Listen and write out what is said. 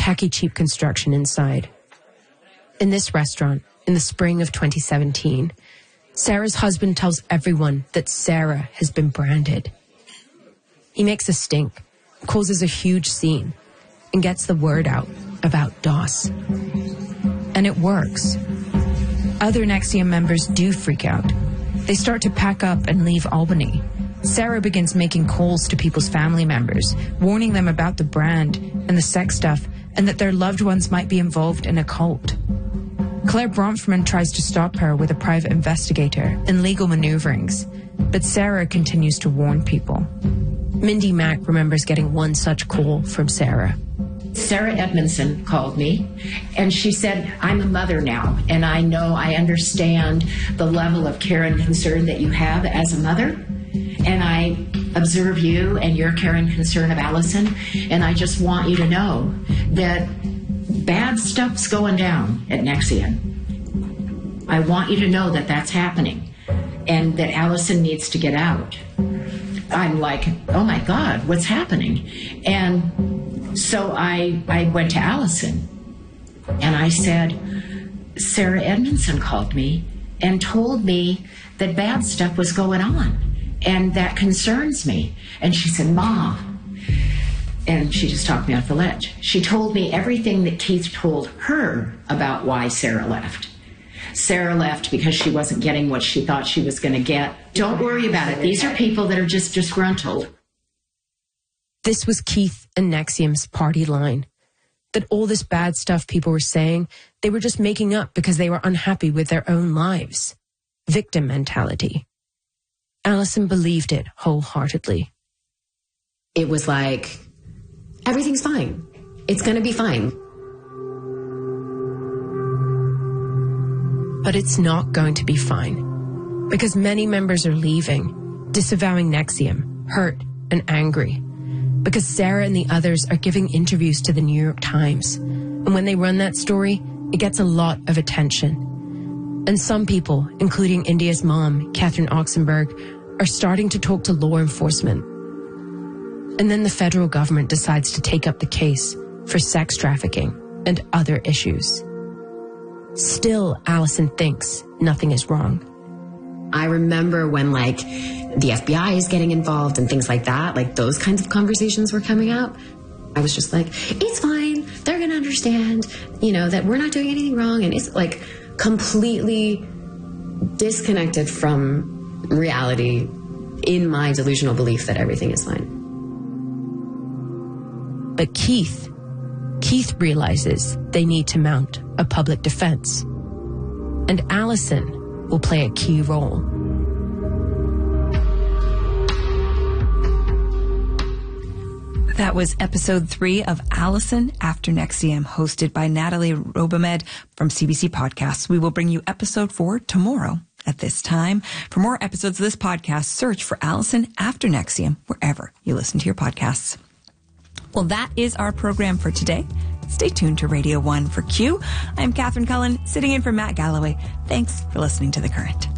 tacky, cheap construction inside. In this restaurant, in the spring of 2017, Sarah's husband tells everyone that Sarah has been branded. He makes a stink, causes a huge scene, and gets the word out about DOS. And it works. Other NXIVM members do freak out. They start to pack up and leave Albany. Sarah begins making calls to people's family members, warning them about the brand and the sex stuff, and that their loved ones might be involved in a cult. Claire Bronfman tries to stop her with a private investigator and legal maneuverings, but Sarah continues to warn people. Mindy Mack remembers getting one such call from Sarah. Sarah Edmondson called me, and she said, I'm a mother now, and I understand the level of care and concern that you have as a mother, and I observe you and your care and concern of Allison, and I just want you to know that bad stuff's going down at NXIVM. I want you to know that that's happening, and that Allison needs to get out. I'm like, oh my God, what's happening? And so I went to Allison and I said, Sarah Edmondson called me and told me that bad stuff was going on and that concerns me. And she said, Ma, and she just talked me off the ledge. She told me everything that Keith told her about why Sarah left. Sarah left because she wasn't getting what she thought she was going to get. Don't worry about it. These are people that are just disgruntled. This was Keith and NXIVM's party line. That all this bad stuff people were saying, they were just making up because they were unhappy with their own lives. Victim mentality. Allison believed it wholeheartedly. It was like, everything's fine. It's going to be fine. But it's not going to be fine. Because many members are leaving, disavowing NXIVM, hurt and angry. Because Sarah and the others are giving interviews to the New York Times. And when they run that story, it gets a lot of attention. And some people, including India's mom, Catherine Oxenberg, are starting to talk to law enforcement. And then the federal government decides to take up the case for sex trafficking and other issues. Still, Allison thinks nothing is wrong. I remember when, the FBI is getting involved and things like that, those kinds of conversations were coming up. I was just like, it's fine. They're going to understand, that we're not doing anything wrong. And it's completely disconnected from reality in my delusional belief that everything is fine. But Keith realizes they need to mount a public defense. And Allison will play a key role. That was episode 3 of Allison After NXIVM, hosted by Natalie Robomed from CBC Podcasts. We will bring you episode 4 tomorrow at this time. For more episodes of this podcast, search for Allison After NXIVM wherever you listen to your podcasts. Well, that is our program for today. Stay tuned to Radio 1 for Q. I'm Catherine Cullen, sitting in for Matt Galloway. Thanks for listening to The Current.